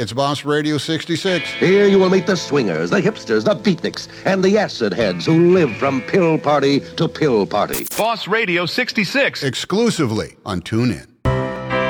It's Boss Radio 66. Here you will meet the swingers, the hipsters, the beatniks, and the acid heads who live from pill party to pill party. Boss Radio 66. Exclusively on TuneIn.